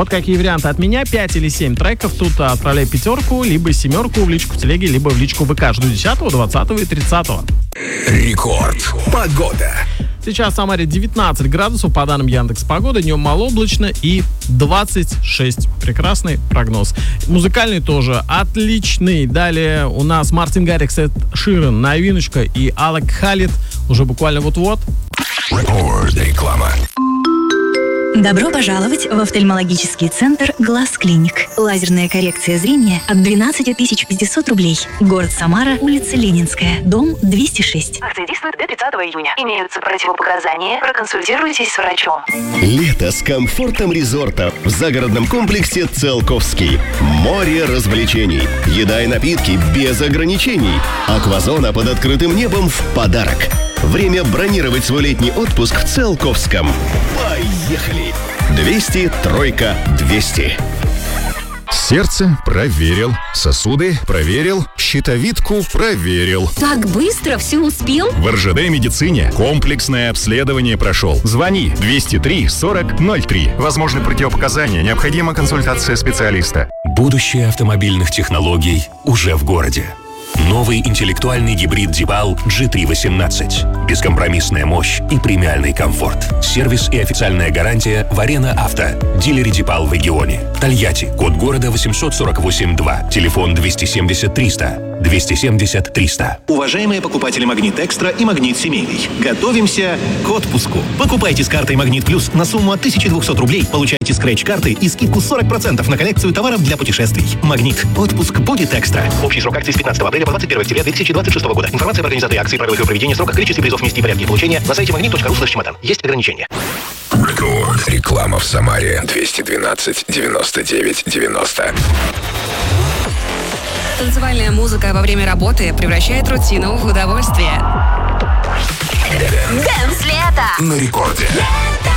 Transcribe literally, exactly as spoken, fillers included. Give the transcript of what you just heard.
Вот какие варианты от меня. пять или семь треков. Тут отправляй пятерку, либо семерку в личку в телеге, либо в личку ВК. Жду десятого, двадцатого и тридцатого. Рекорд. Погода. Сейчас в Самаре девятнадцать градусов, по данным Яндекс.Погоды. Днем малооблачно и двадцать шесть. Прекрасный прогноз. Музыкальный тоже отличный. Далее у нас Мартин Гаррикс, Эд Ширан, новиночка, и Алек Халид уже буквально вот-вот. Рекорд. Реклама. Добро пожаловать в офтальмологический центр «Глаз Клиник». Лазерная коррекция зрения от двенадцать тысяч пятьсот рублей. Город Самара, улица Ленинская, дом двести шесть. Акция действует до тридцатого июня. Имеются противопоказания. Проконсультируйтесь с врачом. Лето с комфортом резорта в загородном комплексе «Циолковский». Море развлечений, еда и напитки без ограничений. Аквазона под открытым небом в подарок. Время бронировать свой летний отпуск в Циолковском. Поехали! двести, тройка, двести. Сердце проверил, сосуды проверил, щитовидку проверил. Так быстро все успел? В эр жэ дэ медицине комплексное обследование прошел. Звони двести три сорок ноль три. Возможны противопоказания, необходима консультация специалиста. Будущее автомобильных технологий уже в городе. Новый интеллектуальный гибрид Дипал джи три восемнадцать. Бескомпромиссная мощь и премиальный комфорт. Сервис и официальная гарантия в Арена Авто. Дилере Дипал в регионе. Тольятти. Код города восемьсот сорок восемь два. Телефон двести семьдесят триста. двести семьдесят триста. Уважаемые покупатели Магнит Экстра и Магнит Семейный, готовимся к отпуску. Покупайте с картой Магнит Плюс на сумму от тысяча двести рублей. Получайте скретч-карты и скидку сорок процентов на коллекцию товаров для путешествий. Магнит. Отпуск будет экстра. Общий срок акции с пятнадцатого апреля по двадцать первое октября две тысячи двадцать шестого года. Информация об организации акции, правилах ее проведения, сроках, количестве призов, месте и порядке получения на сайте магнит точка ру слэш чемодан. Есть ограничения. Рекорд. Реклама в Самаре. двести двенадцать девяносто девять девяносто. Танцевальная музыка во время работы превращает рутину в удовольствие. Дэнс лето. На рекорде. Yeah!